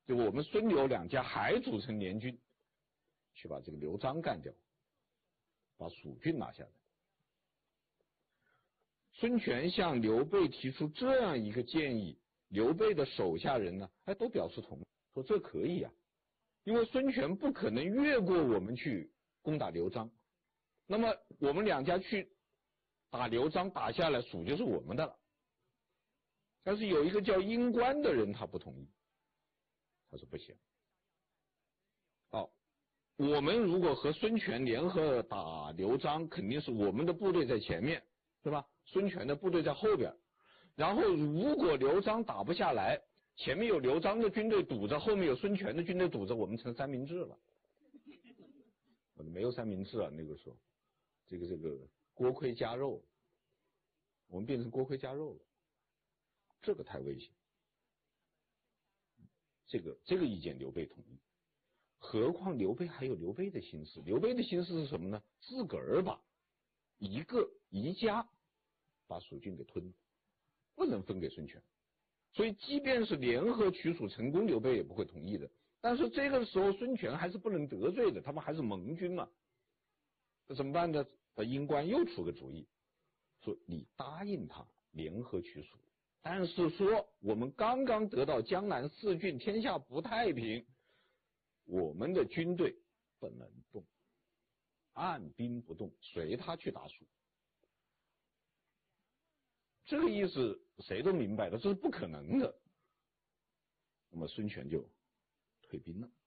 就我们孙刘两家还组成联军，去把这个刘璋干掉，把蜀郡拿下来。孙权向刘备提出这样一个建议，刘备的手下人呢，都表示同意，说这可以啊，因为孙权不可能越过我们去攻打刘璋，那么我们两家去打刘璋，打下来蜀就是我们的了。但是有一个叫殷关的人他不同意，他说不行，我们如果和孙权联合打刘璋，肯定是我们的部队在前面，对吧？孙权的部队在后边，然后如果刘璋打不下来，前面有刘璋的军队堵着，后面有孙权的军队堵着，我们成三明治了。没有三明治啊，那个时候这个锅盔夹肉，我们变成锅盔夹肉了，这个太危险。这个意见刘备同意，何况刘备还有刘备的心思，刘备的心思是什么呢？自个儿把一家把蜀郡给吞了，不能分给孙权，所以即便是联合取蜀成功，刘备也不会同意的。但是这个时候孙权还是不能得罪的，他们还是盟军嘛，那怎么办呢？殷关又出个主意，说你答应他联合取蜀，但是说我们刚刚得到江南4郡，天下不太平，我们的军队不能动，按兵不动，随他去打蜀。这个意思谁都明白的，这是不可能的。那么孙权就退兵了。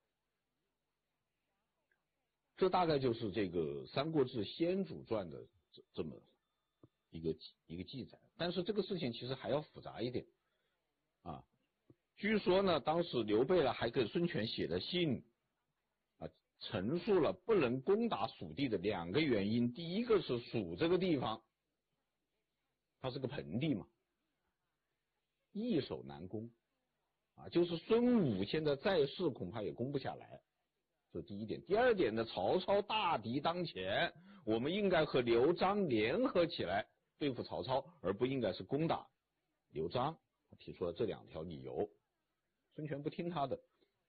这大概就是这个《三国志·先主传》的这么一个记载。但是这个事情其实还要复杂一点啊。据说呢，当时刘备还给孙权写了信啊，陈述了不能攻打蜀地的2个原因。第一个是蜀这个地方它是个盆地嘛，易守难攻啊，就是孙武现在在世恐怕也攻不下来，这是第一点。第二点呢，曹操大敌当前，我们应该和刘璋联合起来对付曹操，而不应该是攻打刘璋。他提出了这2条理由，孙权不听他的，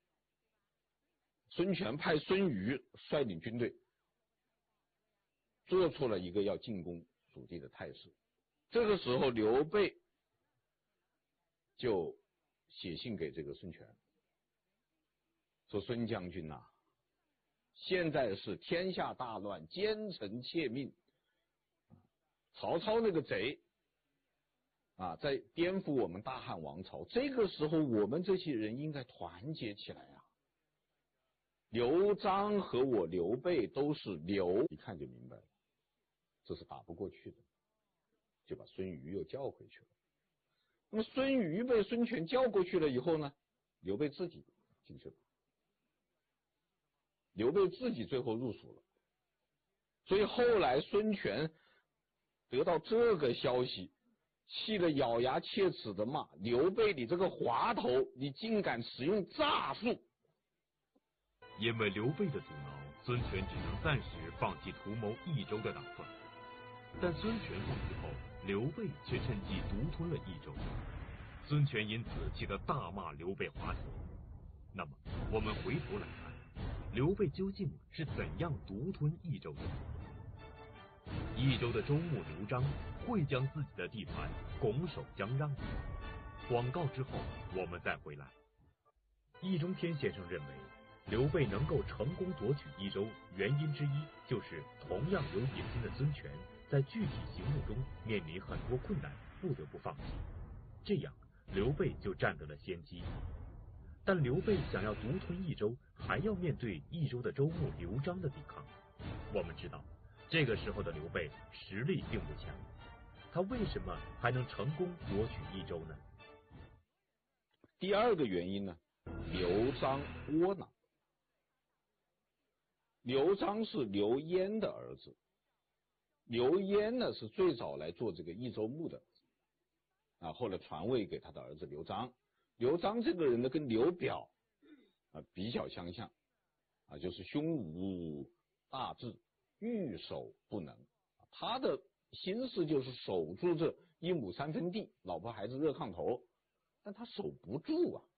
孙权派孙瑜率领军队做出了一个要进攻蜀地的态势。这个时候刘备就写信给这个孙权，说孙将军呐，现在是天下大乱，奸臣窃命，曹操那个贼啊，在颠覆我们大汉王朝，这个时候我们这些人应该团结起来啊。刘璋和我刘备都是刘，一看就明白了，这是打不过去的，就把孙瑜又叫回去了。那么孙瑜被孙权叫过去了以后呢，刘备自己进去了，刘备自己最后入蜀了。所以后来孙权得到这个消息，气得咬牙切齿的骂刘备，你这个滑头，你竟敢使用诈术。 因为刘备的阻挠，孙权只能暂时放弃图谋益州的打算。但孙权放弃后，刘备却趁机独吞了益州。孙权因此气得大骂刘备滑头。那么我们回头来看，刘备究竟是怎样独吞益州的？益州的州牧刘璋会将自己的地盘拱手相让吗？广告之后我们再回来。易中天先生认为，刘备能够成功夺取益州，原因之一就是同样有野心的孙权在具体行动中面临很多困难，不得不放弃，这样刘备就占得了先机。但刘备想要独吞益州，还要面对益州的州牧刘璋的抵抗。我们知道，这个时候的刘备实力并不强，他为什么还能成功夺取益州呢？ 第二个原因呢，刘璋窝囊。刘璋是刘焉的儿子，刘焉呢是最早来做这个益州牧的啊，后来传位给他的儿子刘璋。刘璋这个人呢，跟刘表比较相像啊，就是胸无大志，欲守不能。他的心思就是守住这1亩3分地，老婆孩子热炕头，但他守不住啊。